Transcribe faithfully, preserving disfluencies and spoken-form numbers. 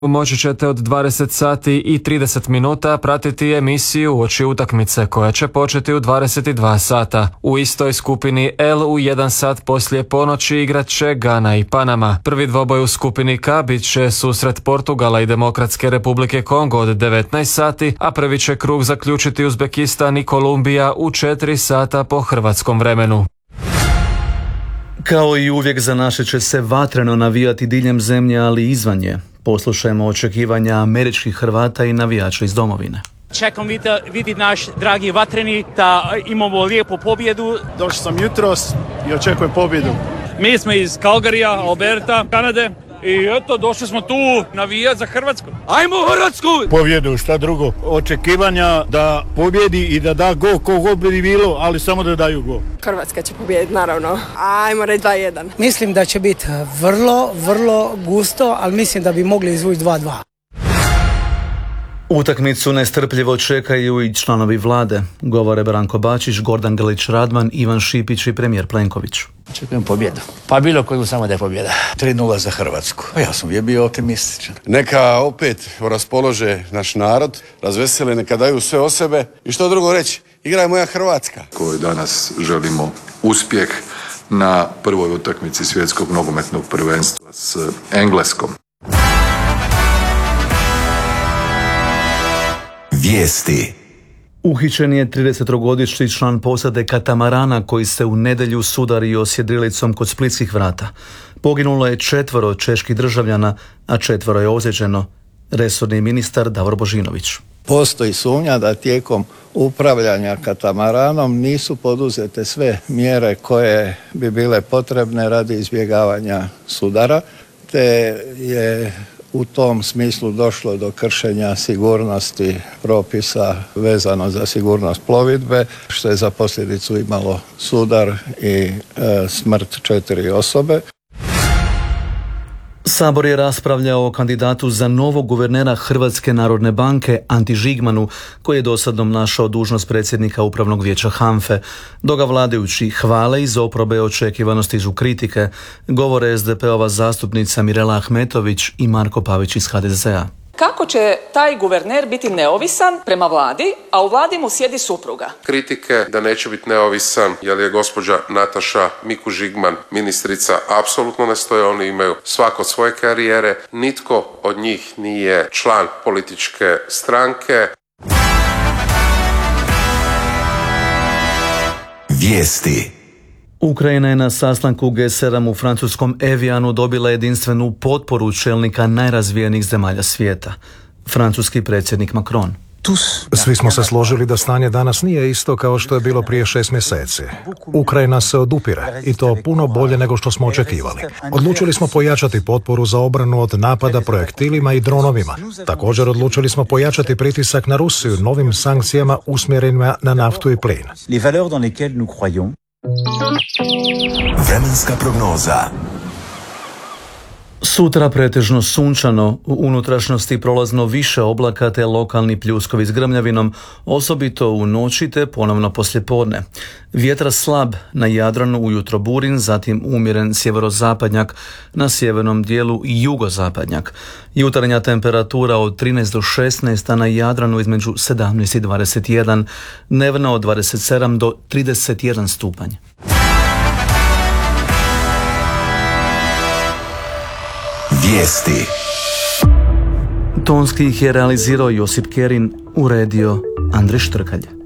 Moći ćete od dvadeset sati i trideset minuta pratiti emisiju Uoči utakmice koja će početi u dvadeset dva sata. U istoj skupini L u jedan sat poslije ponoći igrat će Gana i Panama. Prvi dvoboj u skupini K bit će susret Portugala i Demokratske Republike Kongo od devetnaest sati, a prvi će krug zaključiti Uzbekistan i Kolumbija u četiri sata po hrvatskom vremenu. Kao i uvijek za naše će se vatreno navijati diljem zemlje, ali i izvan nje. Poslušajmo očekivanja američkih Hrvata i navijača iz domovine. Čekam vidjeti naš dragi vatreni da imamo lijepu pobjedu. Došao sam jutros i očekujem pobjedu. Mi smo iz Calgaryja, Alberta, Kanade. I eto, došli smo tu navijati za Hrvatsku. Ajmo Hrvatsku! Pobjedu, šta drugo. Očekivanja da pobjedi i da da go, ko god bi bilo, ali samo da daju go. Hrvatska će pobjediti, naravno. Ajmo reći dva jedan. Mislim da će biti vrlo, vrlo gusto, ali mislim da bi mogli izvući dva dva. Utakmicu nestrpljivo čekaju i članovi vlade. Govore Branko Bačić, Gordan Grlić Radman, Ivan Šipić i premijer Plenković. Očekujem pobjedu. Pa bilo koju, samo da je pobjeda. tri nula za Hrvatsku. Ja sam je bio optimističan. Neka opet raspolože naš narod, razvesele, neka daju sve o sebe. I što drugo reći, igra je moja Hrvatska. Koji danas želimo uspjeh na prvoj utakmici svjetskog nogometnog prvenstva s Engleskom. Vijesti. Uhićen je tridesetogodišnji član posade katamarana koji se u nedjelju sudario s jedrilicom kod Splitskih vrata. Poginulo je četvoro čeških državljana, a četvoro je ozlijeđeno. Resorni ministar Davor Božinović. Postoji sumnja da tijekom upravljanja katamaranom nisu poduzete sve mjere koje bi bile potrebne radi izbjegavanja sudara, te je u tom smislu došlo do kršenja sigurnosti propisa vezano za sigurnost plovidbe, što je za posljedicu imalo sudar i e, smrt četiri osobe. Sabor je raspravljao o kandidatu za novog guvernera Hrvatske narodne banke Anti Žigmanu, koji je dosadnom našao dužnost predsjednika upravnog vijeća HANFE. Dok ga vladajući hvale, iz oprobe očekivanosti izu kritike, govore es de pe-ova zastupnica Mirela Ahmetović i Marko Pavić iz ha de zea. Kako će taj guverner biti neovisan prema vladi, a u vladi mu sjedi supruga? Kritike da neće biti neovisan jer je gospođa Nataša Miku Žigman ministrica apsolutno ne stoje, oni imaju svako svoje karijere, nitko od njih nije član političke stranke. Vijesti. Ukrajina je na sastanku ge sedam u francuskom Evianu dobila jedinstvenu potporu čelnika najrazvijenijih zemalja svijeta. Francuski predsjednik Macron. Svi smo se složili da stanje danas nije isto kao što je bilo prije šest mjeseci. Ukrajina se odupire i to puno bolje nego što smo očekivali. Odlučili smo pojačati potporu za obranu od napada projektilima i dronovima. Također odlučili smo pojačati pritisak na Rusiju novim sankcijama usmjerenima na naftu i plin. Vremenska prognoza. Sutra pretežno sunčano, u unutrašnjosti prolazno više oblaka te lokalni pljuskovi s grmljavinom, osobito u noći te ponovno poslijepodne. Vjetar slab, na Jadranu ujutro burin, zatim umjeren sjeverozapadnjak, na sjevernom dijelu jugozapadnjak. Jutarnja temperatura od trinaest do šesnaest, a na Jadranu između sedamnaest i dvadeset jedan, dnevna od dvadeset sedam do trideset jedan stupanj. Vijesti. Tonski ih je realizirao Josip Kerin, uredio Andrej Štrkalj.